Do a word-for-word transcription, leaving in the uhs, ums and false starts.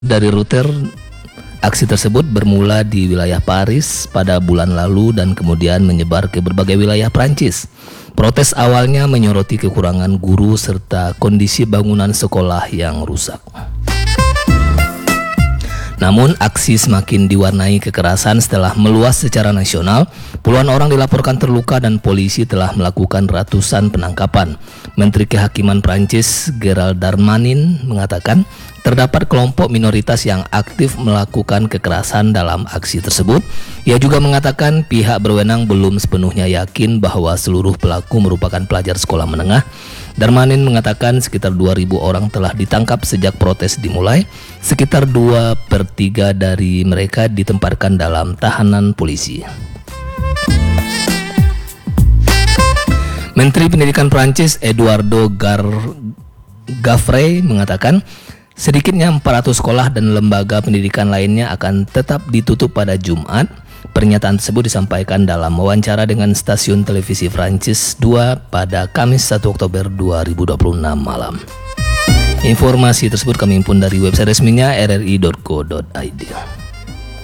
Dari Reuters, aksi tersebut bermula di wilayah Paris pada bulan lalu dan kemudian menyebar ke berbagai wilayah Prancis. Protes awalnya menyoroti kekurangan guru serta kondisi bangunan sekolah yang rusak. Namun aksi semakin diwarnai kekerasan setelah meluas secara nasional. Puluhan orang dilaporkan terluka dan polisi telah melakukan ratusan penangkapan. Menteri Kehakiman Prancis Gerald Darmanin mengatakan terdapat kelompok minoritas yang aktif melakukan kekerasan dalam aksi tersebut. Ia juga mengatakan pihak berwenang belum sepenuhnya yakin bahwa seluruh pelaku merupakan pelajar sekolah menengah. Darmanin mengatakan sekitar dua ribu orang telah ditangkap sejak protes dimulai. Sekitar dua per tiga dari mereka ditempatkan dalam tahanan polisi. Menteri Pendidikan Prancis Eduardo Gaffrey mengatakan sedikitnya empat ratus sekolah dan lembaga pendidikan lainnya akan tetap ditutup pada Jumat. Pernyataan tersebut disampaikan dalam wawancara dengan stasiun televisi Prancis dua pada Kamis satu Oktober dua ribu dua puluh enam malam. Informasi tersebut kami himpun dari website resminya r r i dot co dot i d.